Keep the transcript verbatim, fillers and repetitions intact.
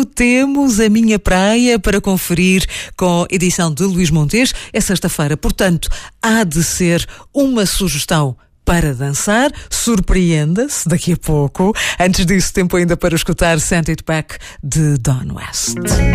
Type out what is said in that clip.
domingo temos A Minha Praia para conferir com edição de Luís Montes. É sexta-feira, portanto, há de ser uma sugestão para dançar. Surpreenda-se daqui a pouco. Antes disso, tempo ainda para escutar Send It Back de Don West.